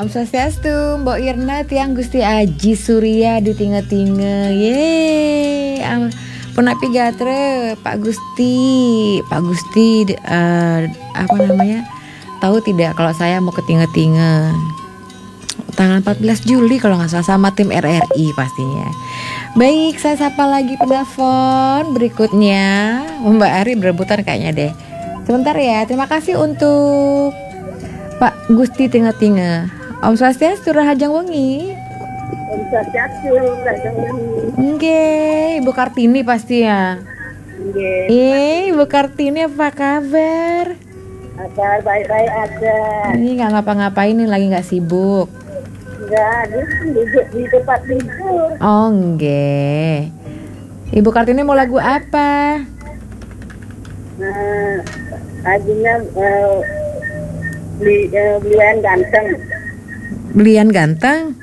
Om Swastiastu, Mbok Irna tiang Gusti Aji Surya di tinge-tinge. Yeay. Punapi gatre Pak Gusti. Apa namanya? Tahu tidak kalau saya mau ke tinge-tinge tanggal 14 Juli kalau nggak salah sama tim RRI pastinya. Baik, saya sapa lagi penelpon berikutnya. Mbak Ari berebutan kayaknya deh. Sebentar ya, terima kasih untuk Pak Gusti Tinge-tinge. Om Swastiastu Rahajang Wengi. Om Swastiastu Rahajang Wengi. Oke, Ibu Kartini pasti ya. Ibu Kartini apa kabar? Kabar baik-baik aja. Ini nggak ngapa-ngapain nih, lagi nggak sibuk? Enggak, duduk di tempat tidur. Oh nggih. Ibu Kartini mau lagu apa? Lagunya Belian Ganteng. Belian Ganteng?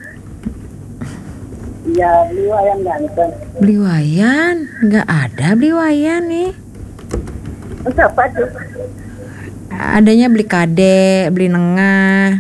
Iya, Belian Ganteng. Beliwayan? Nggak ada Beliwayan nih. Siapa tuh? Adanya beli kade, beli nengah.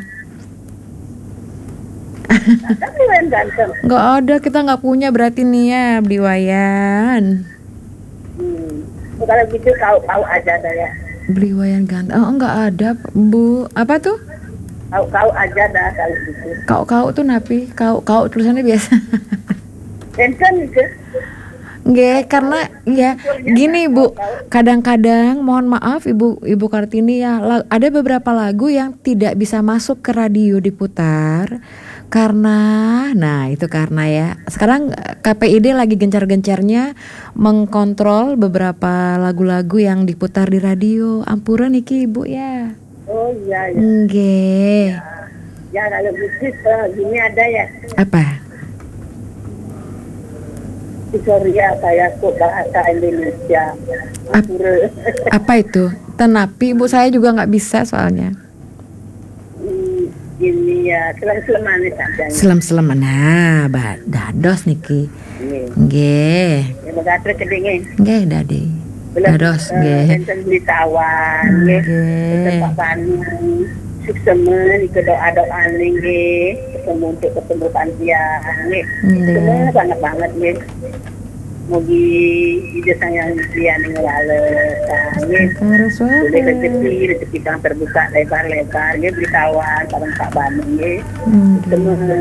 Ada Belian Ganteng? Nggak ada, kita nggak punya berarti nih ya Beliwayan. Kalau gitu kau aja dah ya. Beliwayan Ganteng? Oh nggak ada Bu. Apa tuh? Kau aja dah kalau gitu. Kau tuh napi? Kau tulisannya biasa. Enten itu. Nggak, karena ya gini Bu, kadang-kadang mohon maaf Ibu Kartini ya, ada beberapa lagu yang tidak bisa masuk ke radio diputar karena ya sekarang KPID lagi gencar-gencarnya mengkontrol beberapa lagu-lagu yang diputar di radio. Ampuran iki Ibu ya. Oh iya. Nggih. Ya kalau musik gini ada ya. Apa? Historia saya kok bahasa Indonesia. Apa itu? Tenapi Bu, saya juga nggak bisa soalnya. Ini ya selem-seleman saja. Selem-seleman. Nah, dados niki. Nggih. Ya bagatre kedingin. Nggih, dadi. Dados nggih. Enten beli tawan nggih. Tempat panu. Suksemen iku doa-doa nggih. Ketemu untuk ketemu pantian nggih. Semua banget nggih. Mugi ide sayang dia ngelale nggih. Rezeki yang terbuka lebar-lebar nggih beli kawan bareng Pak Bani nggih.